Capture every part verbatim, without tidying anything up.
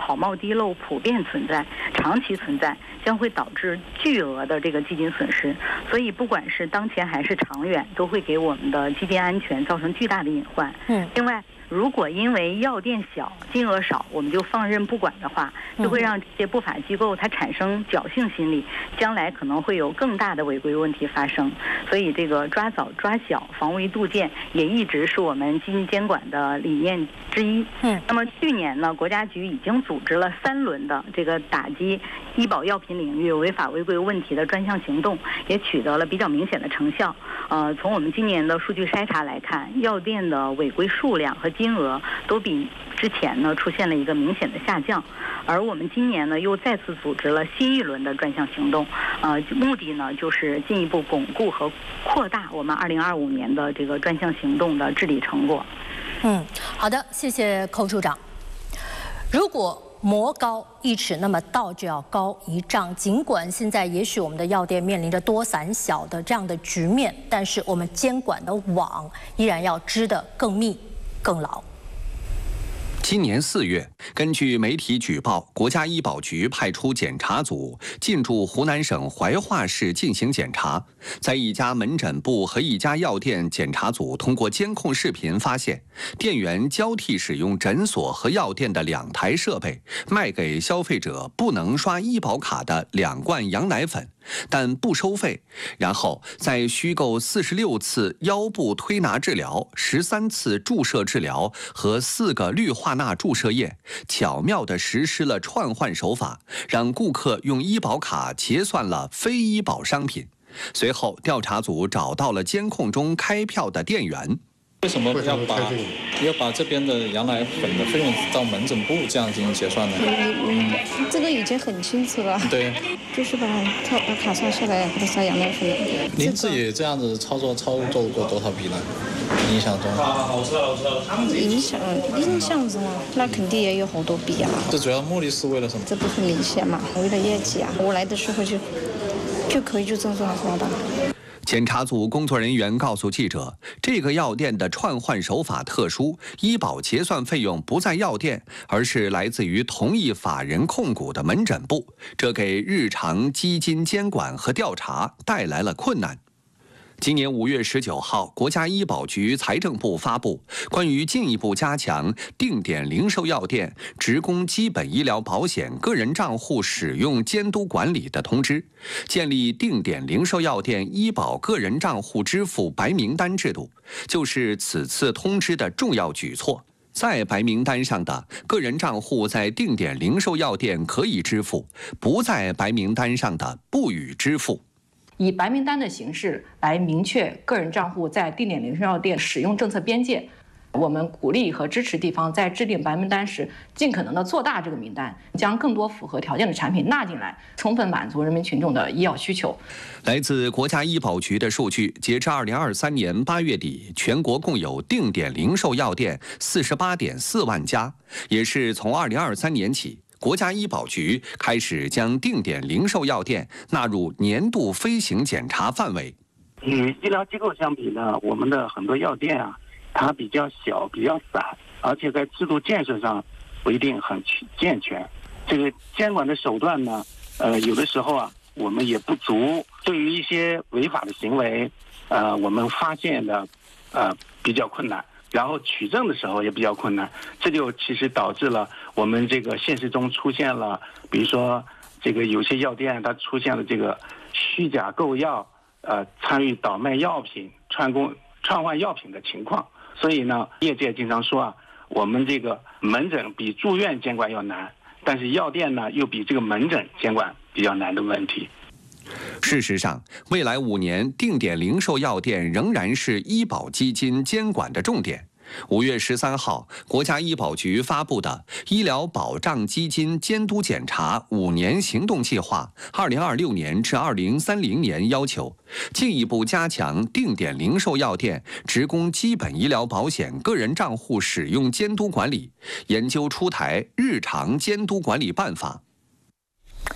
好冒滴漏普遍存在，长期存在，将会导致巨额的这个基金损失。所以，不管是当前还是长远，都会给我们的基金安全造成巨大的隐患。嗯，另外，如果因为药店小、金额少，我们就放任不管的话，就会让这些不法机构它产生侥幸心理，将来可能会有更大的违规问题发生。所以，这个抓早抓小、防微杜渐也一直是我们基金监管的理念之一。嗯，那么去年呢，国家局已经组织了三轮的这个打击医保药品领域违法违规问题的专项行动，也取得了比较明显的成效。呃，从我们今年的数据筛查来看，药店的违规数量和金额都比之前呢出现了一个明显的下降，而我们今年呢又再次组织了新一轮的专项行动，呃，目的呢就是进一步巩固和扩大我们二零二五年的这个专项行动的治理成果。 嗯，好的，谢谢寇处长。如果魔高一尺，那么道就要高一丈。尽管现在也许我们的药店面临着多散小的这样的局面，但是我们监管的网依然要织得更密、更牢。 今年四月，根据媒体举报，国家医保局派出检查组进驻湖南省怀化市进行检查。在一家门诊部和一家药店，检查组通过监控视频发现，店员交替使用诊所和药店的两台设备，卖给消费者不能刷医保卡的两罐羊奶粉，但不收费。然后在虚构四十六次腰部推拿治疗、十三次注射治疗和四个氯化钠注射液，巧妙地实施了串换手法，让顾客用医保卡结算了非医保商品。随后，调查组找到了监控中开票的店员。 为什么要把要把这边的羊奶粉的费用到门诊部这样进行结算呢？ 嗯，这个已经很清楚了。 对， 就是把套把卡刷下来，给他刷羊奶粉。 您自己这样子操作操作过多少笔呢？印象中？ 影响印象中啊，那肯定也有好多笔啊。 这主要目的是为了什么？ 这不很明显嘛，为了业绩啊。我来的时候就就可以就这么刷的。 检查组工作人员告诉记者，这个药店的串换手法特殊，医保结算费用不在药店，而是来自于同一法人控股的门诊部，这给日常基金监管和调查带来了困难。今年五月十九号，国家医保局财政部发布关于进一步加强定点零售药店职工基本医疗保险个人账户使用监督管理的通知，建立定点零售药店医保个人账户支付白名单制度，就是此次通知的重要举措。在白名单上的个人账户在定点零售药店可以支付，不在白名单上的不予支付。 以白名单的形式来明确个人账户在定点零售药店使用政策边界。我们鼓励和支持地方在制定白名单时，尽可能的做大这个名单，将更多符合条件的产品纳进来，充分满足人民群众的医药需求。 来自国家医保局的数据，截至二零二三年八月底，全国共有定点零售药店四十八点四万家，也是从二零二三年起，国家医保局开始将定点零售药店纳入年度飞行检查范围。 与医疗机构相比呢，我们的很多药店啊，它比较小、比较散，而且在制度建设上不一定很健全。这个监管的手段呢，呃，有的时候啊，我们也不足。对于一些违法的行为，呃，我们发现的呃比较困难。然后取证的时候也比较困难，这就其实导致了我们这个现实中出现了，比如说这个有些药店它出现了这个虚假购药，呃，参与倒卖药品、串供、串换药品的情况。所以呢，业界经常说啊，我们这个门诊比住院监管要难，但是药店呢又比这个门诊监管比较难的问题。 事实上，未来五年定点零售药店仍然是医保基金监管的重点。五月十三号，国家医保局发布的《医疗保障基金监督检查五年行动计划（二零二六年至二零三零年）》要求，进一步加强定点零售药店职工基本医疗保险个人账户使用监督管理，研究出台日常监督管理办法。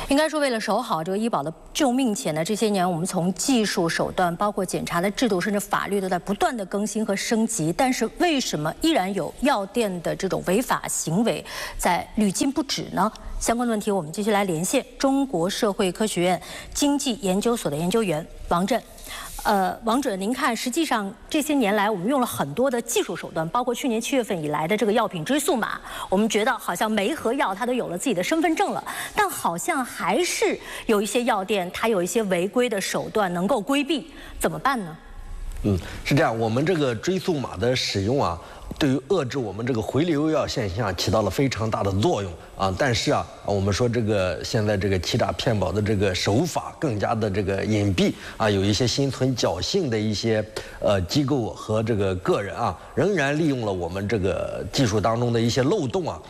应该说，为了守好这个医保的救命钱呢，这些年我们从技术手段，包括检查的制度，甚至法律都在不断的更新和升级。但是为什么依然有药店的这种违法行为在屡禁不止呢？相关问题我们继续来连线中国社会科学院经济研究所的研究员王震。呃，王准，您看，实际上这些年来，我们用了很多的技术手段，包括去年七月份以来的这个药品追溯码，我们觉得好像每一盒药它都有了自己的身份证了，但好像还是有一些药店它有一些违规的手段能够规避，怎么办呢？ 嗯，是这样，我们这个追溯码的使用啊，对于遏制我们这个回流药现象起到了非常大的作用啊。但是啊，我们说这个现在这个欺诈骗保的这个手法更加的这个隐蔽啊，有一些心存侥幸的一些呃机构和这个个人啊，仍然利用了我们这个技术当中的一些漏洞啊，